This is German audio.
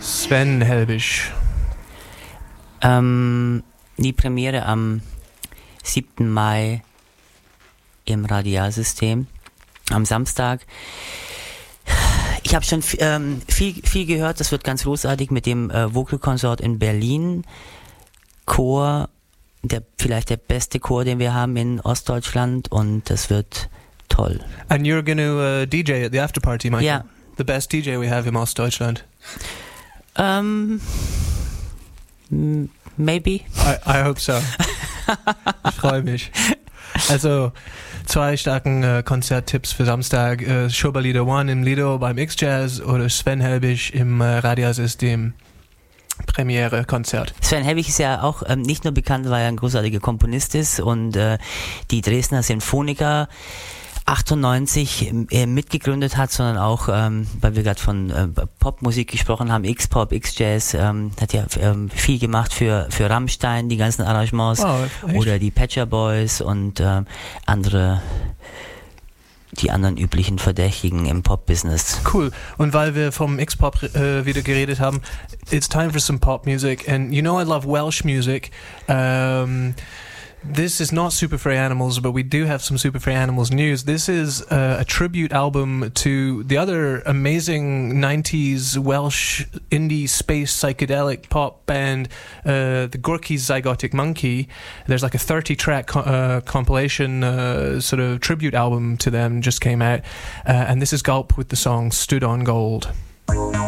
Sven Helbig. Die Premiere am 7. Mai im Radialsystem, am Samstag. Ich habe schon viel gehört, das wird ganz großartig mit dem Vocal Consort in Berlin. Chor, vielleicht der beste Chor, den wir haben in Ostdeutschland, und das wird toll. And you're going to DJ at the after party, Michael? Yeah. The best DJ we have in Ostdeutschland. Maybe. I hope so. Ich freue mich. Also 2 starken Konzerttipps für Samstag. Schoberlieder One im Lido beim X-Jazz oder Sven Helbig im Radialsystem Premiere-Konzert. Sven Helbig ist ja auch nicht nur bekannt, weil er ein großartiger Komponist ist und die Dresdner Sinfoniker 98 mitgegründet hat, sondern auch, weil wir gerade von Popmusik gesprochen haben, X-Pop, X-Jazz, hat ja viel gemacht für Rammstein, die ganzen Arrangements, oder die Patcher Boys und die anderen üblichen Verdächtigen im Pop-Business. Cool. Und weil wir vom X-Pop wieder geredet haben, it's time for some pop music. And you know I love Welsh music. This is not Super Furry Animals, but we do have some Super Furry Animals news. This is a tribute album to the other amazing 90s Welsh indie space psychedelic pop band, the Gorky's Zygotic Monkey. There's like a 30-track compilation sort of tribute album to them just came out. And this is Gulp with the song Stood on Gold.